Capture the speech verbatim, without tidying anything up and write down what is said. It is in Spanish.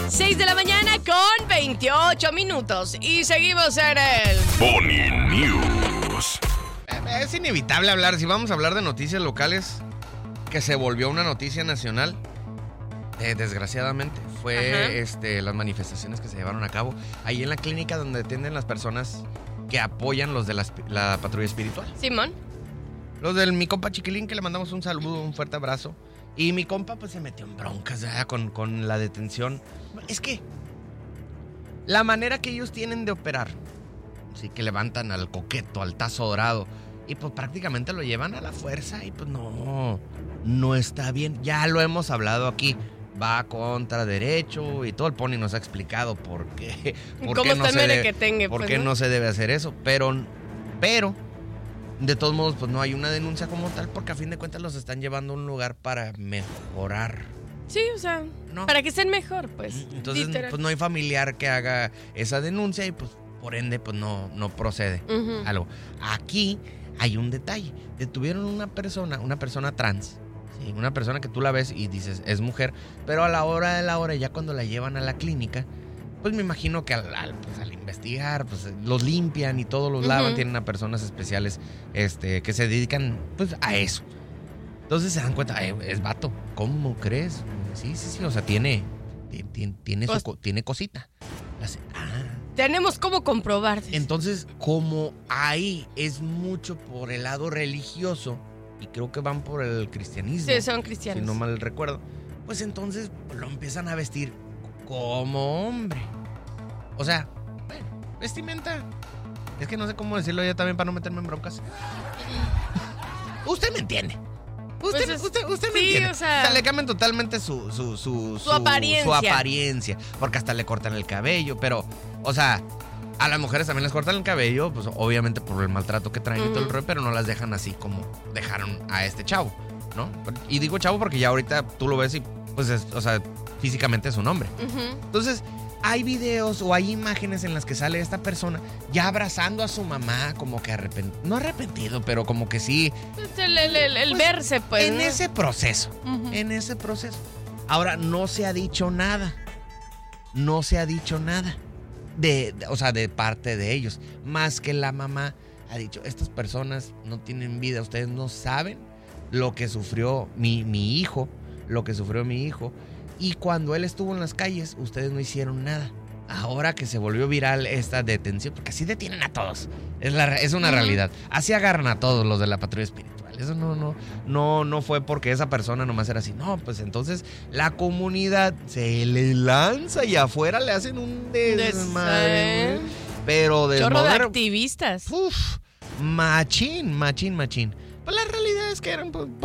seis de la mañana con veintiocho minutos. Y seguimos en el Pony News. Es inevitable hablar, si vamos a hablar de noticias locales, que se volvió una noticia nacional, eh, desgraciadamente, fue este, las manifestaciones que se llevaron a cabo ahí en la clínica donde atienden las personas que apoyan los de la, la patrulla espiritual. Simón. Los del mi compa Chiquilín, que le mandamos un saludo, un fuerte abrazo. Y mi compa pues se metió en broncas ya con, con la detención. Es que la manera que ellos tienen de operar, sí, que levantan al coqueto, al tazo dorado, y pues prácticamente lo llevan a la fuerza y pues no, no está bien. Ya lo hemos hablado aquí. Va contra derecho y todo el Pony nos ha explicado por qué, por ¿Cómo qué, no, está se el debe, que tenga, por pues, qué ¿no? no se debe hacer eso. Pero, pero, de todos modos, pues no hay una denuncia como tal porque a fin de cuentas los están llevando a un lugar para mejorar. Sí, o sea, No. para que sean mejor, pues. Entonces, literal. pues no hay familiar que haga esa denuncia y pues por ende, pues no, no procede Ujú. algo. Aquí hay un detalle. Detuvieron una persona, una persona trans. Sí, una persona que tú la ves y dices, es mujer, pero a la hora de la hora, ya cuando la llevan a la clínica, pues me imagino que al, al, pues, al investigar, pues los limpian y todos los lavan, Ujú. tienen a personas especiales este, que se dedican pues a eso. Entonces se dan cuenta, eh, es vato, ¿cómo crees? Sí, sí, sí, o sea, tiene, tiene, tiene, su, Pues- co- tiene cosita. Hace, ah. Tenemos cómo comprobar. Entonces, como ahí es mucho por el lado religioso, y creo que van por el cristianismo, Sí, son cristianos. si no mal recuerdo, pues entonces lo empiezan a vestir como hombre. O sea, bueno, vestimenta. Es que no sé cómo decirlo ya también para no meterme en broncas. Usted me entiende. Usted, Pues es- usted, usted me sí, entiende. o sea- le cambian totalmente su su, su, Su apariencia. su apariencia. Porque hasta le cortan el cabello. Pero, o sea, a las mujeres también les cortan el cabello, pues obviamente por el maltrato que traen y todo el Ujú. rollo, pero no las dejan así como dejaron a este chavo, ¿no? Y digo chavo porque ya ahorita tú lo ves y, pues, es, o sea, físicamente es un hombre. Ujú. Entonces, hay videos o hay imágenes en las que sale esta persona ya abrazando a su mamá, como que arrepentido, no arrepentido, pero como que sí, Pues el, el- el- el Pues, verse, pues. en ¿no? ese proceso, Ujú. en ese proceso. Ahora, no se ha dicho nada, no se ha dicho nada, de, de- o sea, de parte de ellos, más que la mamá ha dicho, estas personas no tienen vida, ustedes no saben lo que sufrió mi, mi hijo, lo que sufrió mi hijo, y cuando él estuvo en las calles, ustedes no hicieron nada. Ahora que se volvió viral esta detención, porque así detienen a todos, es, la, es una Ujú. realidad, así agarran a todos los de la patrulla espiritual. Eso no, no, no, no fue porque esa persona nomás era así. No, pues entonces la comunidad se le lanza y afuera le hacen un desmadre. Des- Pero Chorro de desmadre. activistas. Uf, machín, machín, machín. Pues la realidad es que eran pues,